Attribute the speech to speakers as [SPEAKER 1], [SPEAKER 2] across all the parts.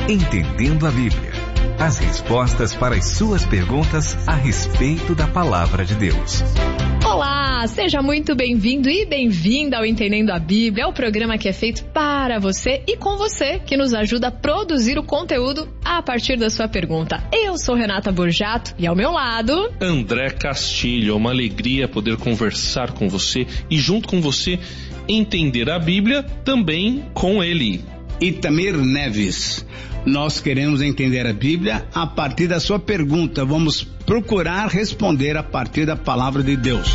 [SPEAKER 1] Entendendo a Bíblia. As respostas para as suas perguntas a respeito da Palavra de Deus.
[SPEAKER 2] Olá, seja muito bem-vindo e bem-vinda ao Entendendo a Bíblia, é o programa que é feito para você e com você, que nos ajuda a produzir o conteúdo a partir da sua pergunta. Eu sou Renata Borjato e ao meu lado...
[SPEAKER 3] André Castilho, é uma alegria poder conversar com você e junto com você entender a Bíblia também com ele.
[SPEAKER 4] Itamir Neves. Nós queremos entender a Bíblia a partir da sua pergunta. Vamos procurar responder a partir da palavra de Deus.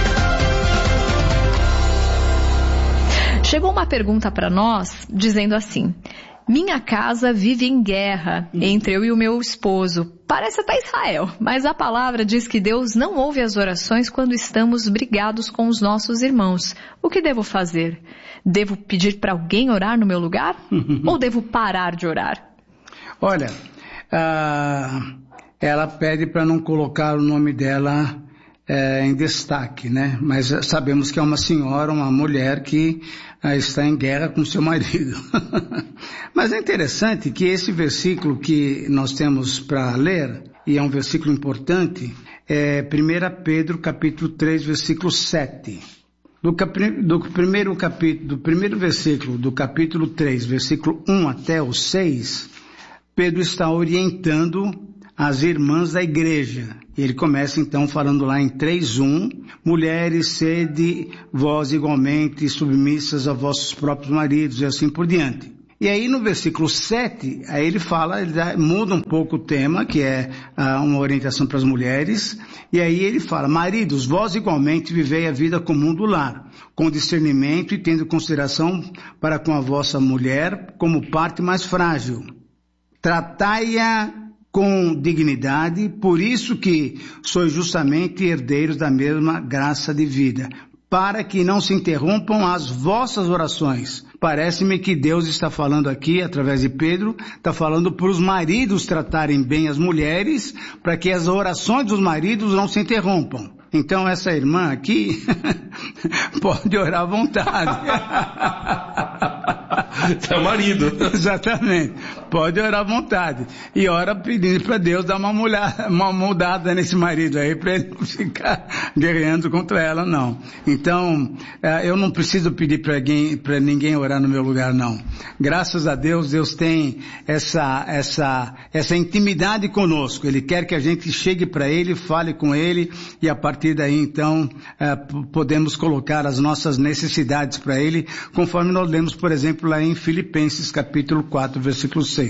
[SPEAKER 2] Chegou uma pergunta para nós dizendo assim: minha casa vive em guerra entre eu e o meu esposo. Parece até Israel, mas a palavra diz que Deus não ouve as orações quando estamos brigados com os nossos irmãos. O que devo fazer? Devo pedir para alguém orar no meu lugar? Ou devo parar de orar?
[SPEAKER 4] Olha, ela pede para não colocar o nome dela em destaque, né? Mas sabemos que é uma senhora, uma mulher que está em guerra com seu marido. Mas é interessante que esse versículo que nós temos para ler, e é um versículo importante, é 1 Pedro capítulo 3, versículo 7. Do primeiro versículo do capítulo 3, versículo 1 até o 6, Pedro está orientando as irmãs da igreja. Ele começa então falando lá em 3:1, mulheres, sede vós igualmente submissas a vossos próprios maridos, e assim por diante. E aí no versículo 7, aí ele muda um pouco o tema, que é uma orientação para as mulheres, e aí ele fala: maridos, vós igualmente vivei a vida comum do lar, com discernimento e tendo consideração para com a vossa mulher como parte mais frágil. Tratai-a com dignidade, por isso que sois justamente herdeiros da mesma graça de vida, para que não se interrompam as vossas orações. Parece-me que Deus está falando aqui, através de Pedro, está falando para os maridos tratarem bem as mulheres, para que as orações dos maridos não se interrompam. Então essa irmã aqui pode orar à vontade.
[SPEAKER 3] É o marido.
[SPEAKER 4] Exatamente. Pode orar à vontade. E ora pedindo para Deus dar uma mudada nesse marido aí, para ele não ficar guerreando contra ela, não. Então, eu não preciso pedir para ninguém orar no meu lugar, não. Graças a Deus, Deus tem essa intimidade conosco. Ele quer que a gente chegue para Ele, fale com Ele, e a partir daí, então, podemos colocar as nossas necessidades para Ele, conforme nós lemos, por exemplo, lá em Filipenses capítulo 4, versículo 6.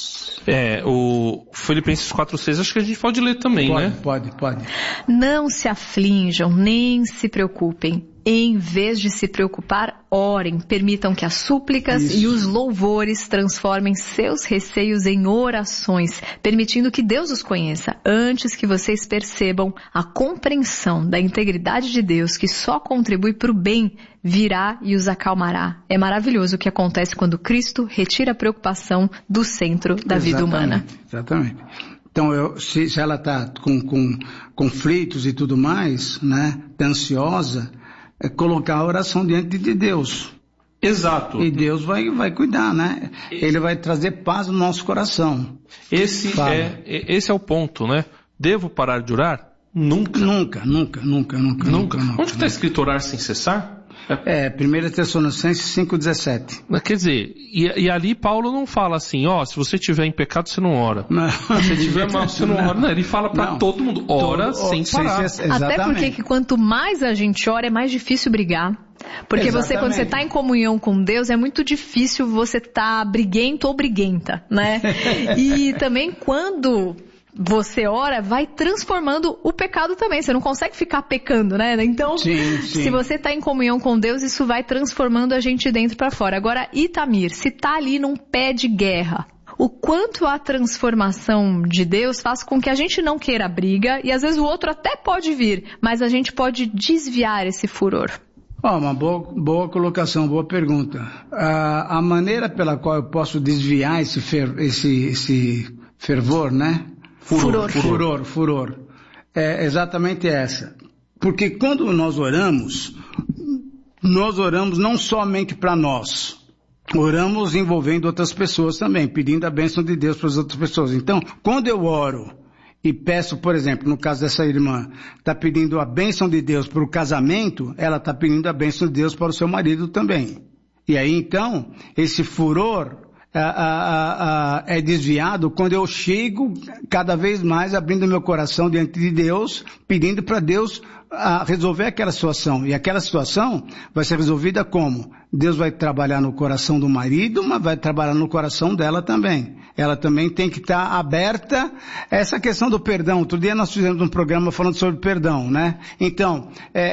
[SPEAKER 3] O Filipenses 4:6, acho que a gente pode ler também, né?
[SPEAKER 4] Pode.
[SPEAKER 2] Não se aflinjam, nem se preocupem. Em vez de se preocupar, orem. Permitam que as súplicas e os louvores transformem seus receios em orações, permitindo que Deus os conheça, antes que vocês percebam a compreensão da integridade de Deus, que só contribui para o bem, virá e os acalmará. É maravilhoso o que acontece quando Cristo retira a preocupação do centro da vida humana.
[SPEAKER 4] Exatamente. Então, se ela está com conflitos e tudo mais, né, tá ansiosa, é colocar a oração diante de Deus.
[SPEAKER 3] Exato.
[SPEAKER 4] E Deus vai cuidar, né? Ele vai trazer paz no nosso coração.
[SPEAKER 3] Esse é o ponto, né? Devo parar de orar? Nunca. Onde está escrito orar sem cessar?
[SPEAKER 4] 1 Tessalonicenses 5:17.
[SPEAKER 3] Quer dizer, e ali Paulo não fala assim, se você tiver em pecado, você não ora. Não. Se você tiver mal, você não ora. Não, ele fala para todo mundo, ora sem parar.
[SPEAKER 2] Até porque quanto mais a gente ora, é mais difícil brigar. Porque quando você está em comunhão com Deus, é muito difícil você estar briguento ou briguenta, né? E também quando você ora, vai transformando o pecado também. Você não consegue ficar pecando, né? Então, se você está em comunhão com Deus, isso vai transformando a gente de dentro para fora. Agora, Itamir, se está ali num pé de guerra, o quanto a transformação de Deus faz com que a gente não queira briga, e às vezes o outro até pode vir, mas a gente pode desviar esse furor.
[SPEAKER 4] Uma boa colocação, boa pergunta. A maneira pela qual eu posso desviar esse fervor, né? Furor. É exatamente essa. Porque quando nós oramos não somente para nós. Oramos envolvendo outras pessoas também, pedindo a bênção de Deus para as outras pessoas. Então, quando eu oro e peço, por exemplo, no caso dessa irmã, está pedindo a bênção de Deus para o casamento, ela está pedindo a bênção de Deus para o seu marido também. E aí, então, esse furor é desviado quando eu chego cada vez mais abrindo meu coração diante de Deus, pedindo para Deus resolver aquela situação. E aquela situação vai ser resolvida como? Deus vai trabalhar no coração do marido, mas vai trabalhar no coração dela também. Ela também tem que estar aberta a essa questão do perdão. Outro dia nós fizemos um programa falando sobre perdão, né? Então,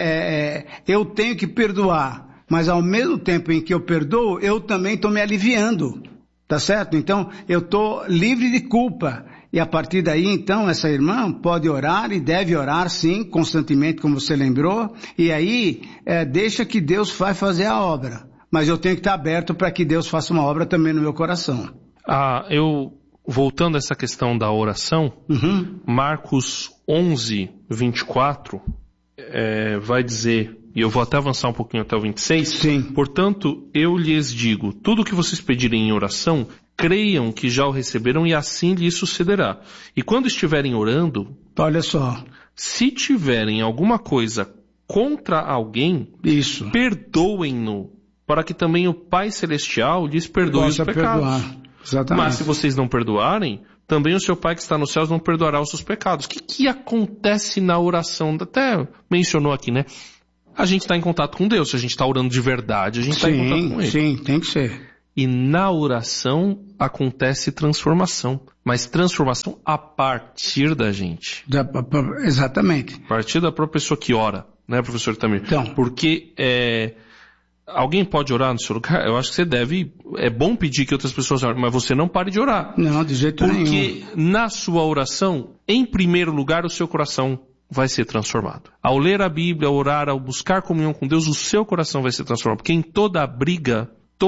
[SPEAKER 4] eu tenho que perdoar, mas ao mesmo tempo em que eu perdoo, eu também estou me aliviando. Tá certo? Então, eu estou livre de culpa. E a partir daí, então, essa irmã pode orar e deve orar, sim, constantemente, como você lembrou. E aí, deixa que Deus vai fazer a obra. Mas eu tenho que estar aberto para que Deus faça uma obra também no meu coração.
[SPEAKER 3] Voltando a essa questão da oração, Marcos 11, 24, vai dizer... E eu vou até avançar um pouquinho até o 26.
[SPEAKER 4] Sim.
[SPEAKER 3] Portanto, eu lhes digo, tudo o que vocês pedirem em oração, creiam que já o receberam e assim lhes sucederá. E quando estiverem orando...
[SPEAKER 4] Olha só.
[SPEAKER 3] Se tiverem alguma coisa contra alguém,
[SPEAKER 4] isso,
[SPEAKER 3] perdoem-no, para que também o Pai Celestial lhes perdoe os pecados.
[SPEAKER 4] Perdoar. Exatamente.
[SPEAKER 3] Mas se vocês não perdoarem, também o seu Pai que está nos céus não perdoará os seus pecados. O que acontece na oração? Até mencionou aqui, né? A gente está em contato com Deus. Se a gente está orando de verdade, a gente está em contato com Ele.
[SPEAKER 4] Sim, tem que ser.
[SPEAKER 3] E na oração acontece transformação. Mas transformação a partir da gente.
[SPEAKER 4] Exatamente.
[SPEAKER 3] A partir da própria pessoa que ora, né, professor Itamir?
[SPEAKER 4] Então.
[SPEAKER 3] Porque alguém pode orar no seu lugar? Eu acho que você deve... É bom pedir que outras pessoas orem, mas você não pare de orar.
[SPEAKER 4] Não, de jeito nenhum.
[SPEAKER 3] Porque na sua oração, em primeiro lugar, o seu coração vai ser transformado. Ao ler a Bíblia, ao orar, ao buscar comunhão com Deus, o seu coração vai ser transformado. Porque em toda briga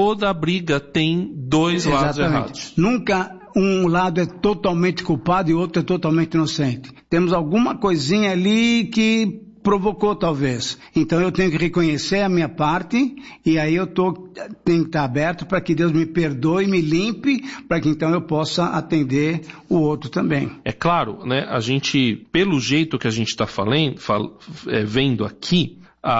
[SPEAKER 3] tem dois lados errados.
[SPEAKER 4] Nunca um lado é totalmente culpado e o outro é totalmente inocente. Temos alguma coisinha ali que provocou talvez. Então eu tenho que reconhecer a minha parte e aí tenho que estar aberto para que Deus me perdoe, me limpe, para que então eu possa atender o outro também.
[SPEAKER 3] É claro, né? A gente, pelo jeito que a gente está vendo aqui,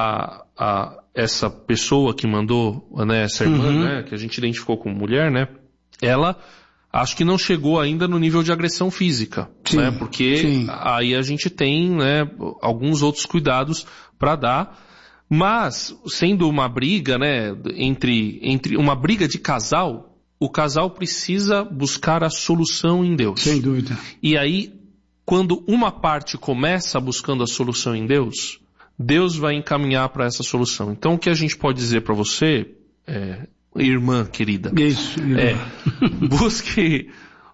[SPEAKER 3] essa pessoa que mandou, né, essa irmã, né, que a gente identificou como mulher, né, ela acho que não chegou ainda no nível de agressão física,
[SPEAKER 4] sim,
[SPEAKER 3] né? Porque aí a gente tem, né, alguns outros cuidados para dar, mas sendo uma briga, né, entre uma briga de casal, o casal precisa buscar a solução em Deus.
[SPEAKER 4] Sem dúvida.
[SPEAKER 3] E aí, quando uma parte começa buscando a solução em Deus, Deus vai encaminhar para essa solução. Então, o que a gente pode dizer para você irmã querida.
[SPEAKER 4] Isso.
[SPEAKER 3] Busque,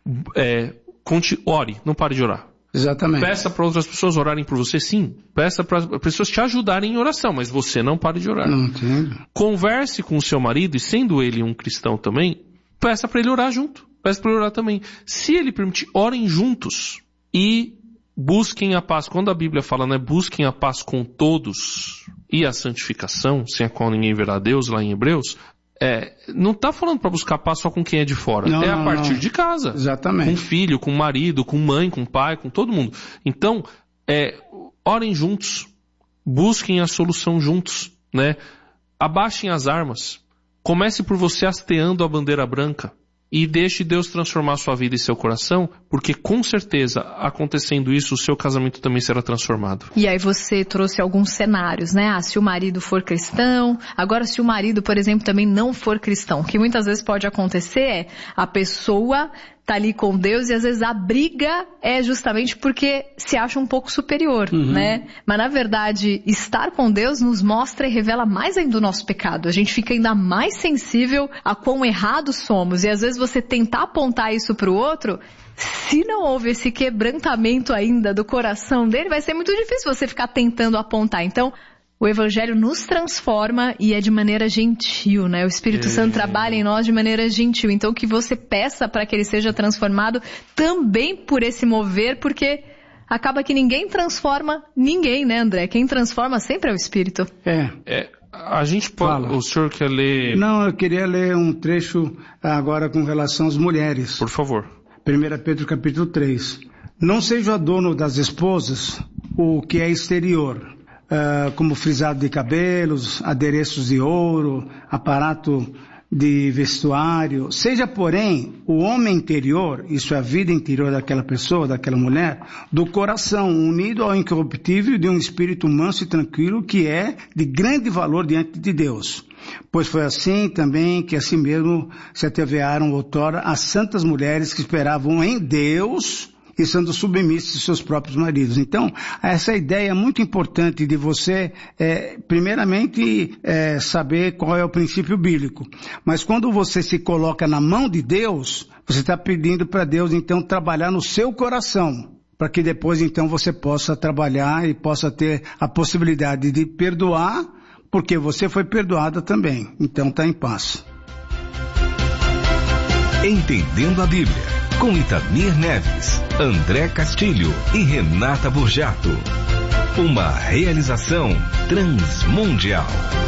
[SPEAKER 3] ore, não pare de orar.
[SPEAKER 4] Exatamente.
[SPEAKER 3] Peça para outras pessoas orarem por você, sim. Peça para as pessoas te ajudarem em oração, mas você não pare de orar.
[SPEAKER 4] Não entendo.
[SPEAKER 3] Converse com o seu marido, e sendo ele um cristão também, peça para ele orar junto. Peça para ele orar também. Se ele permitir, orem juntos e busquem a paz. Quando a Bíblia fala, né, busquem a paz com todos e a santificação, sem a qual ninguém verá Deus, lá em Hebreus, não está falando para buscar paz só com quem é de fora.
[SPEAKER 4] Não,
[SPEAKER 3] a partir de casa.
[SPEAKER 4] Exatamente.
[SPEAKER 3] Com filho, com marido, com mãe, com pai, com todo mundo. Então, orem juntos. Busquem a solução juntos, né? Abaixem as armas. Comece por você hasteando a bandeira branca. E deixe Deus transformar sua vida e seu coração, porque com certeza, acontecendo isso, o seu casamento também será transformado.
[SPEAKER 2] E aí você trouxe alguns cenários, né? Se o marido for cristão, agora se o marido, por exemplo, também não for cristão, o que muitas vezes pode acontecer a pessoa tá ali com Deus e às vezes a briga é justamente porque se acha um pouco superior, né? Mas na verdade, estar com Deus nos mostra e revela mais ainda o nosso pecado. A gente fica ainda mais sensível a quão errados somos. E às vezes você tentar apontar isso pro outro, se não houve esse quebrantamento ainda do coração dele, vai ser muito difícil você ficar tentando apontar. Então, o Evangelho nos transforma e é de maneira gentil, né? O Espírito Santo trabalha em nós de maneira gentil. Então que você peça para que ele seja transformado também por esse mover, porque acaba que ninguém transforma ninguém, né, André? Quem transforma sempre é o Espírito.
[SPEAKER 3] A gente pode...
[SPEAKER 4] Fala.
[SPEAKER 3] O senhor quer ler...
[SPEAKER 4] Não, eu queria ler um trecho agora com relação às mulheres.
[SPEAKER 3] Por favor.
[SPEAKER 4] 1 Pedro capítulo 3. Não seja o dono das esposas o que é exterior, como frisado de cabelos, adereços de ouro, aparato de vestuário. Seja, porém, o homem interior, isso é a vida interior daquela pessoa, daquela mulher, do coração, unido ao incorruptível de um espírito manso e tranquilo, que é de grande valor diante de Deus. Pois foi assim também que assim mesmo se atevearam outrora as santas mulheres que esperavam em Deus e sendo submissas aos seus próprios maridos. Então, essa ideia é muito importante de você, primeiramente, saber qual é o princípio bíblico. Mas quando você se coloca na mão de Deus, você está pedindo para Deus, então, trabalhar no seu coração, para que depois, então, você possa trabalhar e possa ter a possibilidade de perdoar, porque você foi perdoada também. Então, está em paz.
[SPEAKER 1] Entendendo a Bíblia, com Itamir Neves, André Castilho e Renata Burjato. Uma realização transmundial.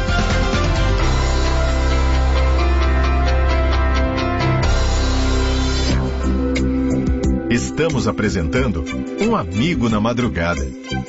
[SPEAKER 5] Estamos apresentando Um Amigo na Madrugada.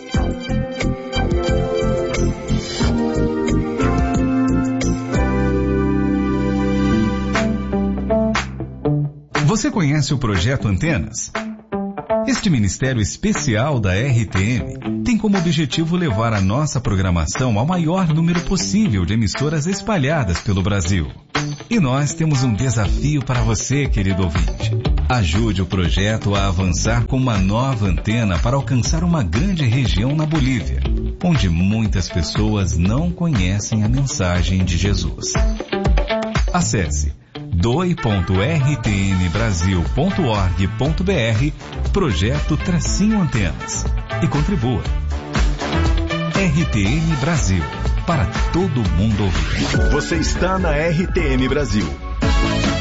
[SPEAKER 1] Você conhece o Projeto Antenas? Este ministério especial da RTM tem como objetivo levar a nossa programação ao maior número possível de emissoras espalhadas pelo Brasil. E nós temos um desafio para você, querido ouvinte. Ajude o projeto a avançar com uma nova antena para alcançar uma grande região na Bolívia, onde muitas pessoas não conhecem a mensagem de Jesus. Acesse doi.rtnbrasil.org.br Projeto Antenas e contribua. RTN Brasil, para todo mundo ouvir.
[SPEAKER 5] Você está na RTM Brasil.